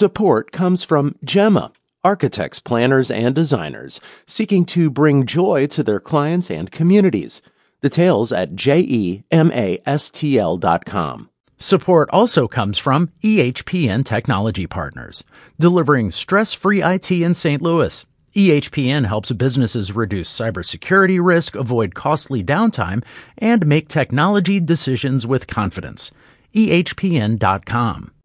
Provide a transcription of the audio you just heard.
Support comes from Gemma, architects, planners, and designers seeking to bring joy to their clients and communities. Details at GEMASTL.com. Support also comes from EHPN Technology Partners, delivering stress-free IT in St. Louis. EHPN helps businesses reduce cybersecurity risk, avoid costly downtime, and make technology decisions with confidence. EHPN.com.